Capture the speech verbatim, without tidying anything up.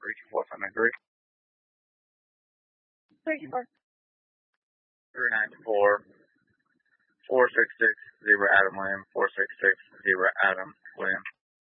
three two four five nine three. Thank you, Mark. three nine four four six six zero Adam Lamb four six six zero Adam Lamb.